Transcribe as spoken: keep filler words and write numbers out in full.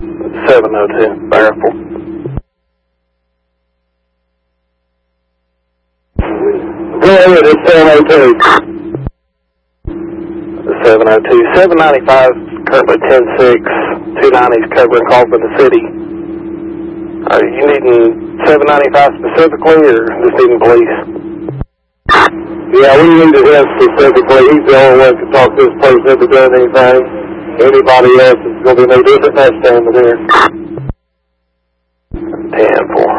seven oh two, Barrel. Go ahead, it's seven oh two. seven oh two. seven ninety-five, currently ten six. two ninety is covering call for the city. Are you needing seven ninety-five specifically, or just needing police? Yeah, we needed him specifically. He's the only one who can talk to this place, never done anything. Anybody else is going to be no different next time with here. ten four.